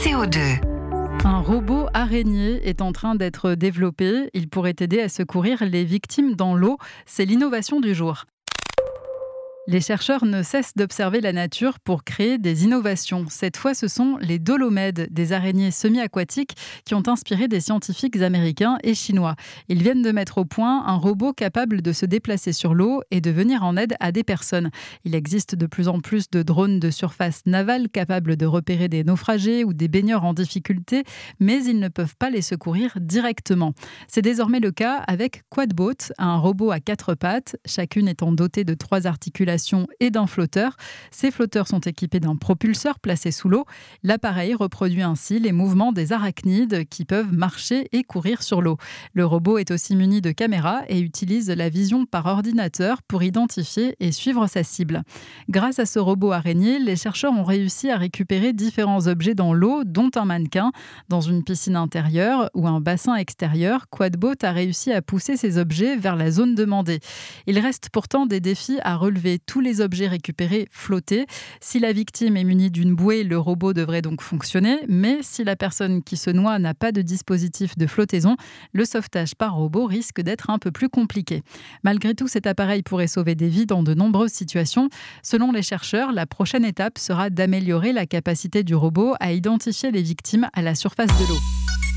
CO2. Un robot araignée est en train d'être développé. Il pourrait aider à secourir les victimes dans l'eau. C'est l'innovation du jour. Les chercheurs ne cessent d'observer la nature pour créer des innovations. Cette fois, ce sont les dolomèdes, des araignées semi-aquatiques qui ont inspiré des scientifiques américains et chinois. Ils viennent de mettre au point un robot capable de se déplacer sur l'eau et de venir en aide à des personnes. Il existe de plus en plus de drones de surface navale capables de repérer des naufragés ou des baigneurs en difficulté, mais ils ne peuvent pas les secourir directement. C'est désormais le cas avec Quadboat, un robot à 4 pattes, chacune étant dotée de 3 articulations et d'un flotteur. Ces flotteurs sont équipés d'un propulseur placé sous l'eau. L'appareil reproduit ainsi les mouvements des arachnides qui peuvent marcher et courir sur l'eau. Le robot est aussi muni de caméras et utilise la vision par ordinateur pour identifier et suivre sa cible. Grâce à ce robot araignée, les chercheurs ont réussi à récupérer différents objets dans l'eau, dont un mannequin. Dans une piscine intérieure ou un bassin extérieur, Quadboat a réussi à pousser ces objets vers la zone demandée. Il reste pourtant des défis à relever. Tous les objets récupérés flottaient. Si la victime est munie d'une bouée, le robot devrait donc fonctionner. Mais si la personne qui se noie n'a pas de dispositif de flottaison, le sauvetage par robot risque d'être un peu plus compliqué. Malgré tout, cet appareil pourrait sauver des vies dans de nombreuses situations. Selon les chercheurs, la prochaine étape sera d'améliorer la capacité du robot à identifier les victimes à la surface de l'eau.